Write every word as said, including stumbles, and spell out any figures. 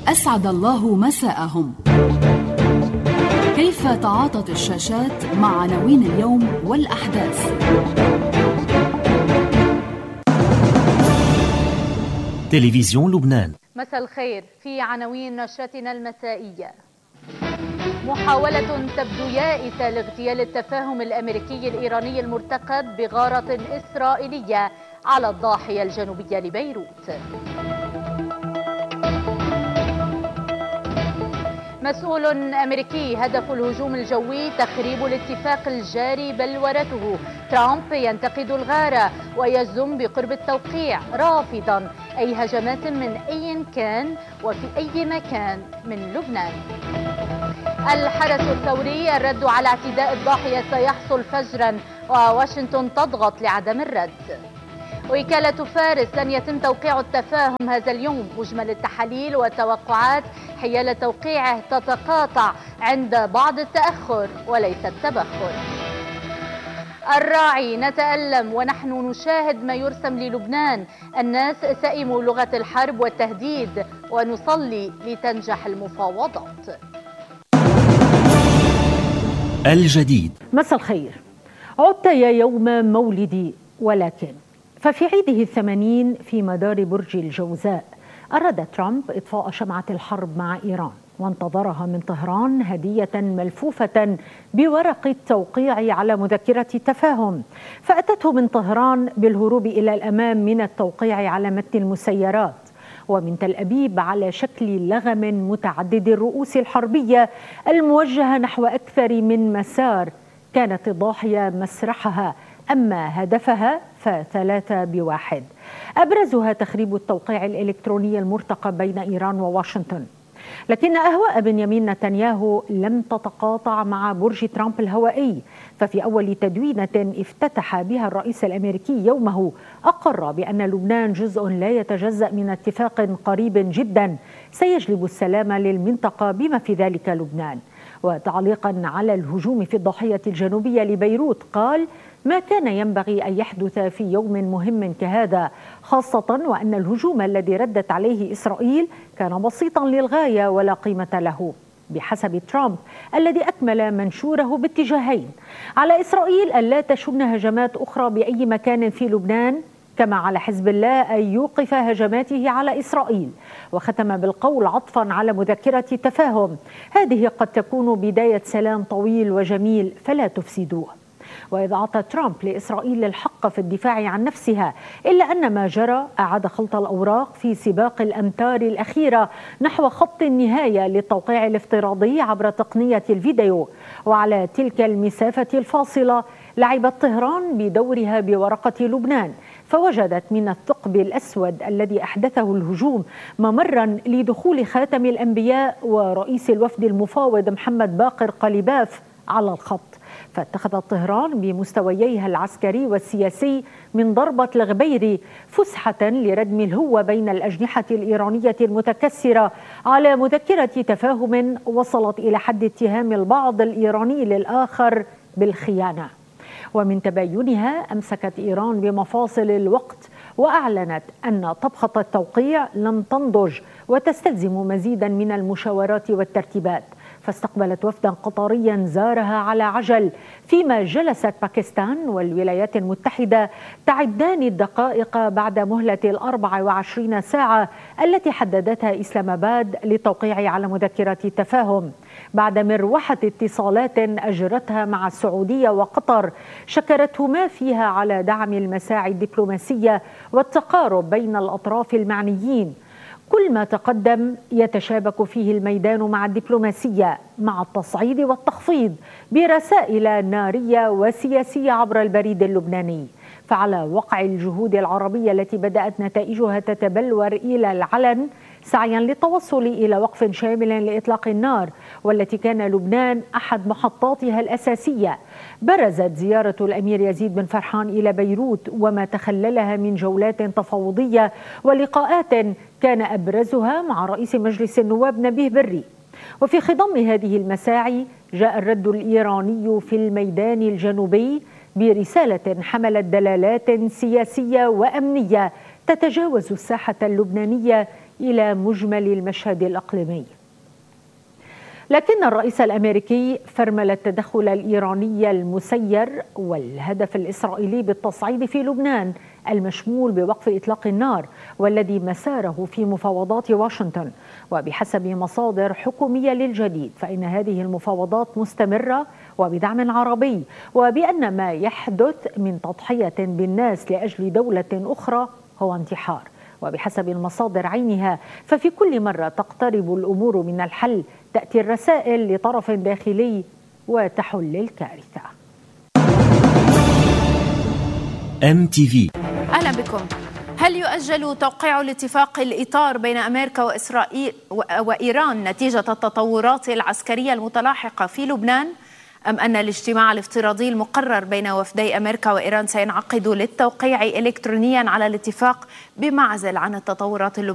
أسعد الله مساءهم. كيف تعاطت الشاشات مع عناوين اليوم والأحداث؟ تلفزيون لبنان. مساء الخير. في عناوين نشرتنا المسائية: محاولة تبدو يائسة لاغتيال التفاهم الأمريكي الإيراني المرتقب بغارة إسرائيلية على الضاحية الجنوبية لبيروت. مسؤول أمريكي: هدف الهجوم الجوي تخريب الاتفاق الجاري بلورته. ترامب ينتقد الغارة ويجزم بقرب التوقيع، رافضا أي هجمات من أي كان وفي أي مكان من لبنان. الحرس الثوري: الرد على اعتداء الضاحية سيحصل فجرا، وواشنطن تضغط لعدم الرد. وكالة فارس: لن يتم توقيع التفاهم هذا اليوم. مجمل التحاليل والتوقعات حيال توقيعه تتقاطع عند بعض التأخر وليس التبخر. الراعي: نتألم ونحن نشاهد ما يرسم للبنان. الناس سئموا لغة الحرب والتهديد ونصلي لتنجح المفاوضات. الجديد. مساء الخير. عدت يا يوم مولدي، ولكن ففي عيده الثمانين في مدار برج الجوزاء أراد ترامب إطفاء شمعة الحرب مع إيران، وانتظرها من طهران هدية ملفوفة بورق التوقيع على مذكرة تفاهم، فأتته من طهران بالهروب إلى الأمام من التوقيع على متن المسيرات، ومن تل أبيب على شكل لغم متعدد الرؤوس الحربية الموجهة نحو أكثر من مسار كانت الضاحية مسرحها، أما هدفها فثلاثة بواحد، أبرزها تخريب التوقيع الإلكتروني المرتقب بين إيران وواشنطن. لكن أهواء بنيامين نتنياهو لم تتقاطع مع برج ترامب الهوائي، ففي أول تدوينة افتتح بها الرئيس الأمريكي يومه أقر بأن لبنان جزء لا يتجزأ من اتفاق قريب جدا سيجلب السلام للمنطقة بما في ذلك لبنان. وتعليقا على الهجوم في الضاحية الجنوبية لبيروت قال: ما كان ينبغي أن يحدث في يوم مهم كهذا، خاصة وأن الهجوم الذي ردت عليه إسرائيل كان بسيطا للغاية ولا قيمة له. بحسب ترامب الذي أكمل منشوره باتجاهين: على إسرائيل ألا تشن هجمات أخرى بأي مكان في لبنان، كما على حزب الله أن يوقف هجماته على إسرائيل. وختم بالقول عطفا على مذكرة تفاهم: هذه قد تكون بداية سلام طويل وجميل فلا تفسدوه. وإذا أعطى ترامب لإسرائيل الحق في الدفاع عن نفسها، إلا أن ما جرى أعاد خلط الأوراق في سباق الأمتار الأخيرة نحو خط النهاية للتوقيع الافتراضي عبر تقنية الفيديو. وعلى تلك المسافة الفاصلة لعبت طهران بدورها بورقة لبنان، فوجدت من الثقب الأسود الذي أحدثه الهجوم ممرا لدخول خاتم الأنبياء ورئيس الوفد المفاوض محمد باقر قليباف على الخط. فاتخذت طهران بمستوييها العسكري والسياسي من ضربة الغبيري فسحة لردم الهوة بين الأجنحة الإيرانية المتكسرة على مذكرة تفاهم وصلت إلى حد اتهام البعض الإيراني للآخر بالخيانة. ومن تباينها أمسكت إيران بمفاصل الوقت وأعلنت أن طبخة التوقيع لن تنضج وتستلزم مزيدا من المشاورات والترتيبات، فاستقبلت وفدا قطريا زارها على عجل، فيما جلست باكستان والولايات المتحدة تعدان الدقائق بعد مهلة الأربع وعشرين ساعة التي حددتها إسلام آباد للتوقيع على مذكرة تفاهم، بعد مروحة اتصالات أجرتها مع السعودية وقطر شكرتهما فيها على دعم المساعي الدبلوماسية والتقارب بين الأطراف المعنيين. كل ما تقدم يتشابك فيه الميدان مع الدبلوماسية، مع التصعيد والتخفيض برسائل نارية وسياسية عبر البريد اللبناني. فعلى وقع الجهود العربية التي بدأت نتائجها تتبلور إلى العلن سعيا للتوصل إلى وقف شامل لإطلاق النار، والتي كان لبنان أحد محطاتها الأساسية، برزت زيارة الأمير يزيد بن فرحان إلى بيروت وما تخللها من جولات تفاوضية ولقاءات كان أبرزها مع رئيس مجلس النواب نبيه بري. وفي خضم هذه المساعي جاء الرد الإيراني في الميدان الجنوبي برسالة حملت دلالات سياسية وأمنية تتجاوز الساحة اللبنانية إلى مجمل المشهد الإقليمي. لكن الرئيس الأمريكي فرمل التدخل الإيراني المسير والهدف الإسرائيلي بالتصعيد في لبنان المشمول بوقف إطلاق النار والذي مساره في مفاوضات واشنطن. وبحسب مصادر حكومية للجديد فإن هذه المفاوضات مستمرة وبدعم عربي، وبأن ما يحدث من تضحية بالناس لأجل دولة أخرى هو انتحار. وبحسب المصادر عينها ففي كل مرة تقترب الأمور من الحل تأتي الرسائل لطرف داخلي وتحل الكارثة. إم تي في. أهلا بكم. هل يؤجل توقيع الاتفاق الإطار بين أمريكا وإسرائيل وإيران نتيجة التطورات العسكرية المتلاحقة في لبنان، أم أن الاجتماع الافتراضي المقرر بين وفدي أمريكا وإيران سينعقد للتوقيع إلكترونيا على الاتفاق بمعزل عن التطورات اللبنانية؟